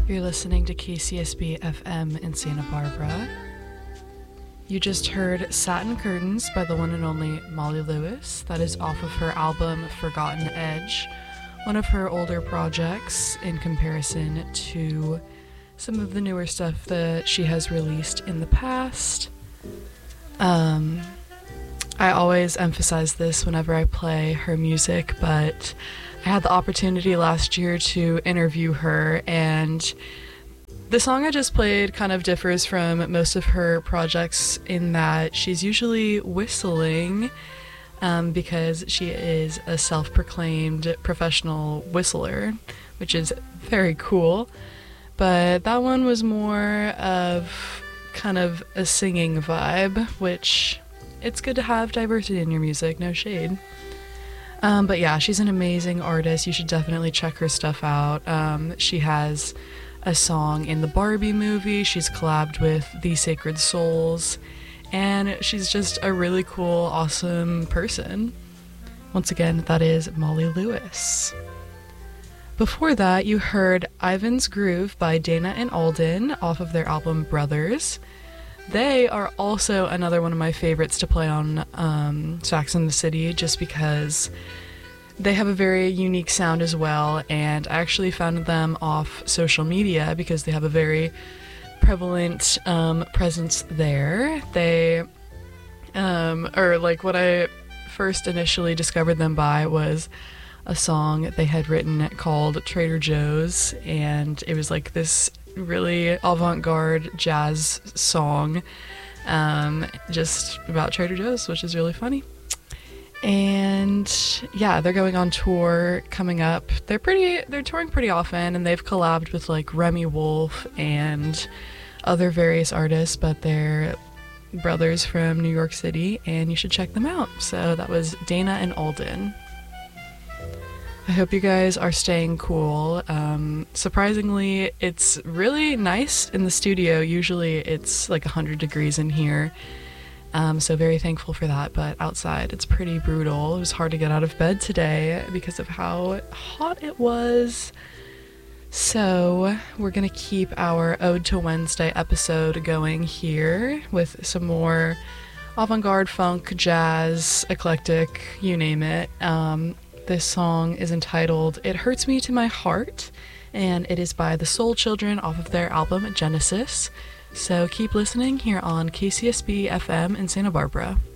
You're listening to KCSB FM in Santa Barbara. You just heard Satin Curtains by the one and only Molly Lewis. That is off of her album Forgotten Edge, one of her older projects in comparison to some of the newer stuff that she has released in the past. I always emphasize this whenever I play her music, but I had the opportunity last year to interview her, and the song I just played kind of differs from most of her projects in that she's usually whistling because she is a self-proclaimed professional whistler, which is very cool. But that one was more of kind of a singing vibe, which it's good to have diversity in your music, no shade. But yeah, she's an amazing artist. You should definitely check her stuff out. She has a song in the Barbie movie. She's collabed with The Sacred Souls, and she's just a really cool, awesome person. Once again, that is Molly Lewis. Before that, you heard Ivan's Groove by Dana and Alden off of their album Brothers. They are also another one of my favorites to play on Sax in the City, just because they have a very unique sound as well, and I actually found them off social media because they have a very prevalent presence there. They or like what I first initially discovered them by was a song they had written called Trader Joe's, and it was like this really avant-garde jazz song just about Trader Joe's, which is really funny. And yeah, they're going on tour coming up. They're touring pretty often, and they've collabed with like Remy Wolf and other various artists, but they're brothers from New York City, and you should check them out. So that was Dana and Alden. I hope you guys are staying cool. Surprisingly, it's really nice in the studio. Usually it's like 100 degrees in here, so very thankful for that, but outside it's pretty brutal. It was hard to get out of bed today because of how hot it was. So we're gonna keep our Ode to Wednesday episode going here with some more avant-garde funk, jazz, eclectic, you name it. This song is entitled It Hurts Me to My Heart, and it is by the Soul Children off of their album Genesis. So keep listening here on KCSB FM in Santa Barbara.